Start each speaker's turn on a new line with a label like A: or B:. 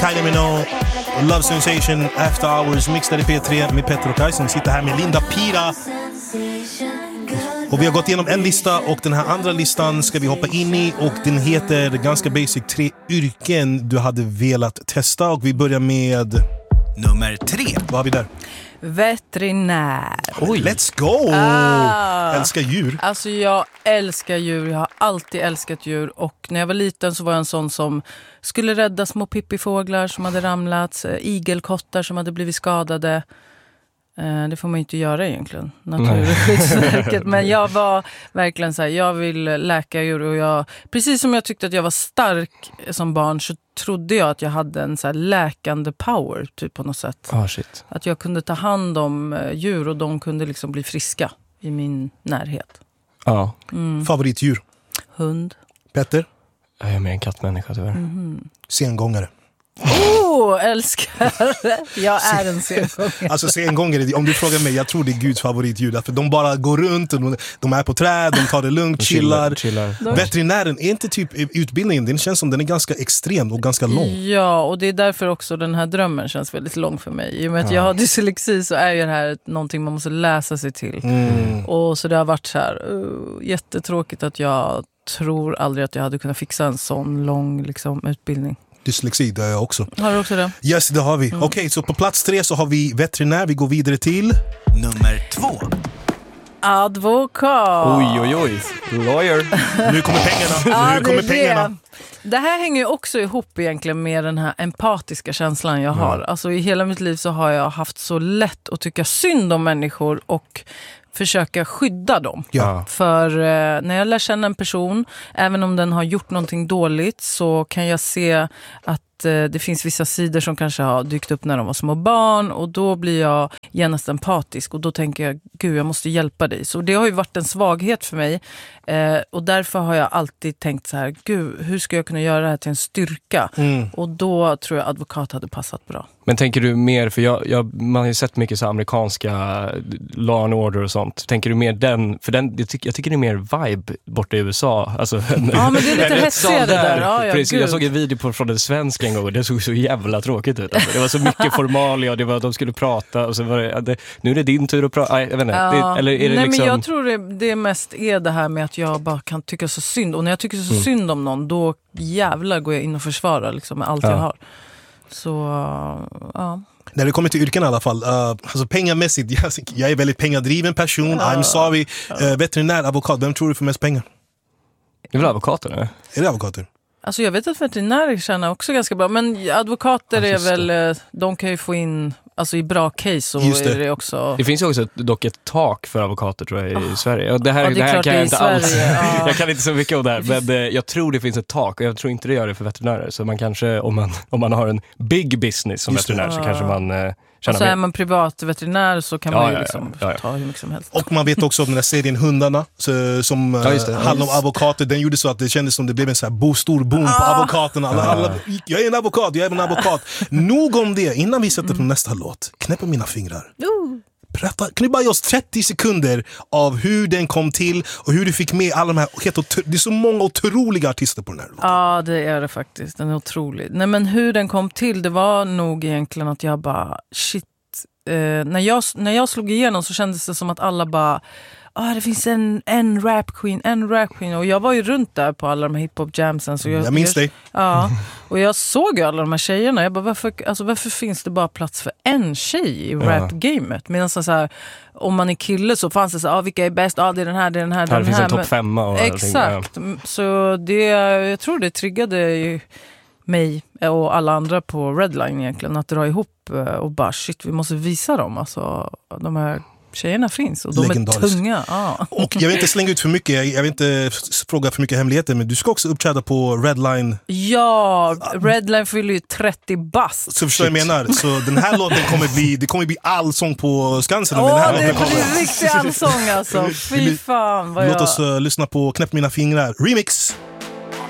A: Kylie Minogue, Love Sensation, After Hours, mixad i P3 med Petter och Kajsen. Sitter här med Linda Pira. Och vi har gått igenom en lista och den här andra listan ska vi hoppa in i och den heter ganska basic 3 yrken du hade velat testa och vi börjar med
B: nummer 3.
A: Vad har vi där?
C: Veterinär.
A: Oj. Let's go! Älskar djur.
C: Alltså jag älskar djur, jag har alltid älskat djur och när jag var liten så var jag en sån som skulle rädda små pippifåglar som hade ramlat, igelkottar som hade blivit skadade. Det får man inte göra egentligen, Naturskyddsverket. Men jag var verkligen så här, jag vill läka djur och precis som jag tyckte att jag var stark som barn så trodde jag att jag hade en så här läkande power typ på något sätt.
D: Shit.
C: Att jag kunde ta hand om djur och de kunde liksom bli friska i min närhet.
D: Ja.
A: Favoritdjur?
C: Hund.
A: Petter?
D: Jag är med en kattmänniska tyvärr.
A: Sengångare.
C: Älskar. Jag är en sengångare.
A: Alltså sengångare, om du frågar mig, jag tror det är Guds favoritdjur. För de bara går runt, och de är på träd, de tar det lugnt, chillar. Veterinären är inte typ utbildningen, den känns som den är ganska extrem och ganska lång.
C: Ja, och det är därför också den här drömmen känns väldigt lång för mig. I och med att jag har dyslexi så är ju det här någonting man måste läsa sig till. Och så det har varit så här jättetråkigt att jag tror aldrig att jag hade kunnat fixa en sån lång liksom, utbildning.
A: Dyslexi, det har jag också.
C: Har du också det?
A: Yes, det har vi. Okej, så på plats 3 så har vi veterinär. Vi går vidare till
B: nummer 2.
C: Advokat.
D: Oj. Lawyer.
A: Nu kommer pengarna. Nu kommer pengarna.
C: Det här hänger ju också ihop egentligen med den här empatiska känslan jag har. Alltså i hela mitt liv så har jag haft så lätt att tycka synd om människor och försöka skydda dem.
A: Ja.
C: För när jag lär känna en person, även om den har gjort någonting dåligt, så kan jag se att det finns vissa sidor som kanske har dykt upp när de var små barn och då blir jag genast empatisk och då tänker jag, gud jag måste hjälpa dig. Så det har ju varit en svaghet för mig och därför har jag alltid tänkt så här, gud hur ska jag kunna göra det här till en styrka? Och då tror jag advokat hade passat bra.
D: Men tänker du mer, för man har ju sett mycket så amerikanska law and order och sånt. Tänker du mer den, för den, jag tycker det är mer vibe borta i USA. Alltså,
C: ja, men det är lite hetsigare där. Ja,
D: jag såg en video från den svenska en gång och det såg så jävla tråkigt ut. Alltså, det var så mycket formalia och det var att de skulle prata och så var det, nu är det din tur att prata. Nej, jag vet inte.
C: Ja.
D: Eller är det
C: Nej,
D: liksom...
C: men jag tror det mest är det här med att jag bara kan tycka så synd. Och när jag tycker så synd om någon, då jävlar går jag in och försvarar liksom, med allt jag har. Så, ja.
A: När det kommer till yrken i alla fall, alltså pengamässigt, jag är väldigt pengadriven person, I'm sorry. Veterinär, advokat, vem tror du får mest pengar?
D: Det är väl advokater, eller?
A: Är det advokater?
C: Alltså jag vet att veterinärer tjänar också ganska bra, men advokater är väl, de kan ju få in, alltså i bra case så är det också...
D: Det finns ju också dock ett tak för advokater tror jag i Sverige. Och det här kan jag inte alls. Jag kan inte så mycket om det här, men jag tror det finns ett tak och jag tror inte det gör det för veterinärer. Så man kanske, om man har en big business som veterinär så kanske man...
C: Och så är man privat veterinär så kan man ju liksom ta hur mycket som helst.
A: Och man vet också om den här serien Hundarna som handlar om advokater. Den gjorde så att det kändes som det blev en så här stor boom på advokaterna. Alla, jag är en advokat, jag är en advokat. Nog om det, innan vi sätter på nästa låt. Knäppa mina fingrar. Kan du bara ge oss 30 sekunder av hur den kom till och hur du fick med alla de här, det är så många otroliga artister på den här låten.
C: Ja, det är det faktiskt, den är otrolig. Nej, men hur den kom till, det var nog egentligen att jag bara, shit, när jag slog igenom så kändes det som att alla bara, det finns en rap queen och jag var ju runt där på alla de här hiphop jamsen så jag
A: minns dig.
C: Ja, och jag såg ju alla de här tjejerna. Jag bara, varför finns det bara plats för en tjej i rap-gamet? Medan så här, om man är kille så fanns det så här, vilka är bäst? Det är den här, det är den här,
D: det finns en topp 5 och
C: exakt. Så jag tror det triggade mig och alla andra på Redline egentligen att dra ihop och bara shit, vi måste visa dem. Alltså de här tjejerna finns och de är tunga.
A: Och jag vill inte slänga ut för mycket, jag vill inte fråga för mycket hemligheter, men du ska också uppträda på Redline.
C: Ja, Redline fyller ju 30 bast.
A: Så förstår jag menar, så den här låten kommer bli allsång på Skansen. Den här
C: det blir riktig allsång alltså. Fy fan vad
A: Låt oss lyssna på Knäpp mina fingrar remix.